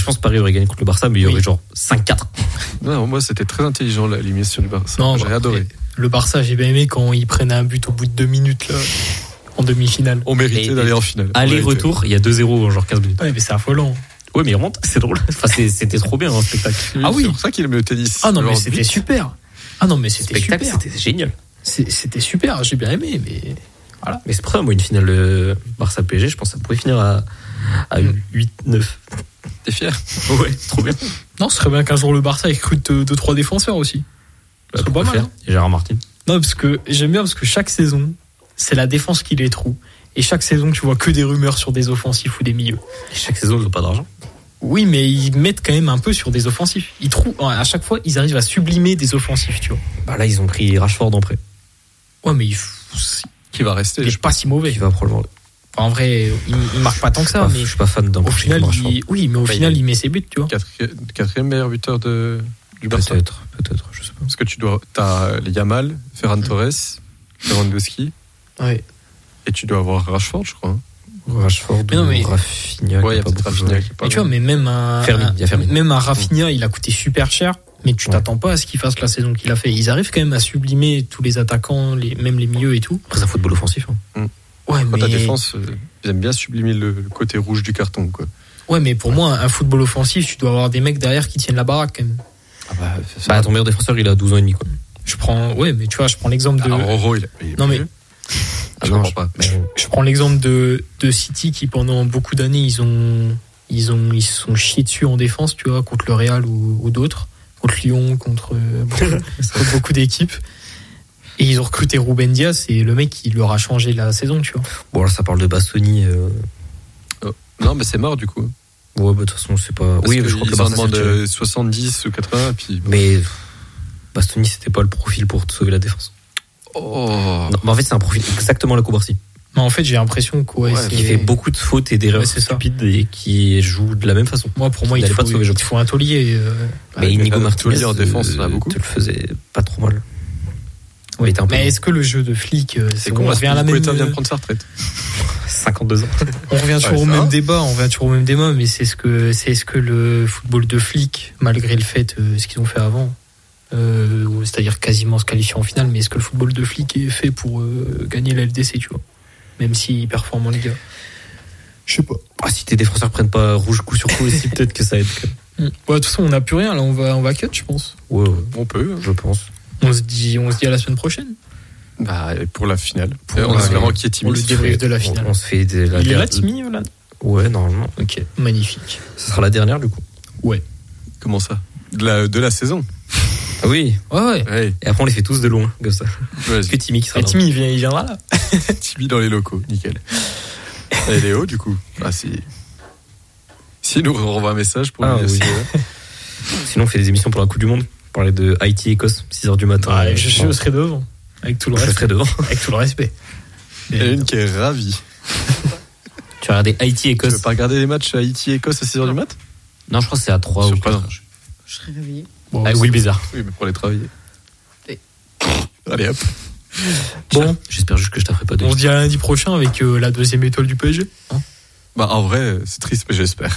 je pense que Paris aurait gagné contre le Barça, mais il y aurait genre 5-4. Non, moi, c'était très intelligent, l'élimination du Barça. Non, j'ai adoré. Le Barça, j'ai bien aimé quand ils prennent un but au bout de 2 minutes, là, en demi-finale. On méritait d'aller en finale. Aller-retour, il y a 2-0 en genre 15 minutes. Ouais, mais c'est affolant. Ouais, mais il remonte, c'est drôle. Enfin, c'était trop bien, un spectacle. Ah oui. C'est pour ça qu'il aimait le tennis. Ah non, mais c'était super. Ah non, mais c'était Spectacle, super. c'était génial. C'était super, j'ai bien aimé, mais voilà. Mais c'est pour ça, moi, une finale Barça-PSG, je pense que ça pourrait finir à 8-9. T'es fier? Ouais, trop bien. Non, ce serait bien qu'un jour le Barça recrute 2-3 défenseurs aussi. Bah, c'est pas mal. Hein. Gérard Martin. Non, parce que j'aime bien parce que chaque saison, c'est la défense qui les trouve. Et chaque saison, tu vois que des rumeurs sur des offensifs ou des milieux. Et chaque saison, ils n'ont pas d'argent. Oui, mais ils mettent quand même un peu sur des offensifs. Ils trouvent, à chaque fois, ils arrivent à sublimer des offensifs, tu vois. Bah là, ils ont pris Rashford en prêt. Ouais, mais Qui va rester? il est pas si mauvais. Il va probablement. En vrai, il marque pas tant que ça. Je suis pas fan d'un au final, Rashford. oui, mais au final, il met ses buts, tu vois. Quatrième meilleur buteur du Barça. Peut-être, je sais pas. Parce que t'as les Yamal, Ferran Torres, Lewandowski. Ouais. Et tu dois avoir Rashford, je crois. Hein. Rashford, Rafinha. Ouais, il y a peut-être Rafinha qui est pas. Mais tu vois, mais même un Rafinha, il a coûté super cher. Mais tu t'attends pas à ce qu'il fasse la saison qu'il a fait. Ils arrivent quand même à sublimer tous les attaquants, même les milieux et tout. Après, c'est un football offensif. Hein. Ouais, Quand mais ta défense, ils aiment bien sublimer le côté rouge du carton, quoi. Ouais, mais pour moi, un football offensif, tu dois avoir des mecs derrière qui tiennent la baraque, quand même. Ton meilleur défenseur, il a 12 ans et demi, quoi. Mais tu vois, je prends l'exemple de. Roro, il non, mais. Je comprends pas. Je prends l'exemple de City qui, pendant beaucoup d'années, ils se sont chiés dessus en défense, tu vois, contre le Real ou d'autres. Contre Lyon, contre beaucoup d'équipes. Et ils ont recruté Ruben Dias et le mec, il leur a changé la saison, tu vois. Bon, là, ça parle de Bastoni. Non, mais c'est mort, du coup. Ouais, de toute façon, c'est pas. Parce je crois que ça demande 70 ou 80. Puis... Mais Bastoni, c'était pas le profil pour te sauver la défense. Oh. Non, mais en fait, c'est un profil exactement à la Koubarsi. Mais en fait, j'ai l'impression qu'il fait beaucoup de fautes et d'erreurs stupides et qui joue de la même façon. Moi, pour moi, il faut un taulier. Mais Inigo Martinez, en défense, ça a beaucoup. Te le faisait pas trop mal. Oui, mais est-ce que le jeu de flic, c'est con, on revient à la même. Vient de prendre sa retraite. 52 ans. On revient toujours au même débat. Mais c'est ce que le football de flic, malgré le fait, ce qu'ils ont fait avant, c'est-à-dire quasiment se qualifier en finale, mais est-ce que le football de flic est fait pour gagner la LDC, tu vois, même s'ils performent en Liga? Je sais pas. Si tes défenseurs prennent pas rouge coup sur coup aussi, peut-être que ça aide. De toute façon, on n'a plus rien là. On va cut, je pense. Ouais. On peut. Je pense. On se dit à la semaine prochaine. Pour la finale. On espérant qu'il y ait Timmy. Pour le débrief de la finale. On se fait il est là, Timmy, là? Ouais, normalement. Ok, magnifique. Ce sera la dernière, du coup. Ouais. Comment ça? De la saison. Ah oui. Ouais. Et après, on les fait tous de loin, comme ça. Que Timmy qui sera là. Timmy, il viendra là. Timmy dans les locaux, nickel. Et Léo, du coup. Si nous renvoie un message pour lui dire Sinon, on fait des émissions pour la Coupe du Monde. Parler de Haïti-Écosse, 6h du matin. Je serai devant. Avec tout le respect. Je serai devant. Avec tout le respect. Il y a une qui est ravie. Tu as regardé Haïti-Écosse? Tu veux pas regarder les matchs Haïti-Écosse à 6h du mat? Non, je crois que c'est à 3 ou 4. Je serais réveillé. Avec Will Bizarre. Oui, mais pour aller travailler. Allez hop. Bon, j'espère juste que je t'affrerai pas de. On se dit à lundi prochain avec la deuxième étoile du PSG. En vrai, c'est triste, mais j'espère.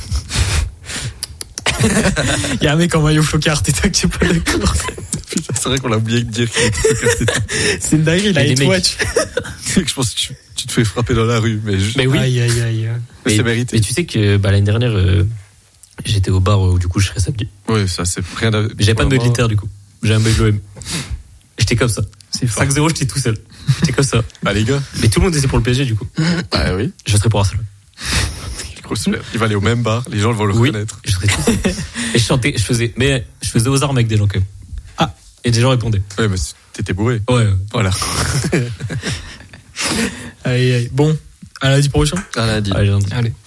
Il y a un mec en maillot flocard, t'es que tu es pas d'accord. Putain, c'est vrai qu'on a oublié de dire qu'il était flocard. C'est une dinguerie, il a une watch. Je pense que tu te fais frapper dans la rue, mais oui. Aïe. Mais c'est mérité. Mais tu sais que l'année dernière, j'étais au bar où du coup je serais samedi. Oui, ça c'est rien à... J'avais pas de bug l'Inter du coup. J'ai un bug l'OM. J'étais comme ça. C'est fort. 5-0, j'étais tout seul. J'étais comme ça. Les gars. Mais tout le monde était pour le PSG du coup. Oui. Je serais pour Arsenal. Il va aller au même bar, les gens vont le reconnaître. Je serais tout seul. Et je chantais, je faisais aux armes avec des gens quand même. Et des gens répondaient. Ouais, mais t'étais bourré. Ouais. Voilà. Allez. Bon, à lundi prochain. À lundi. Allez.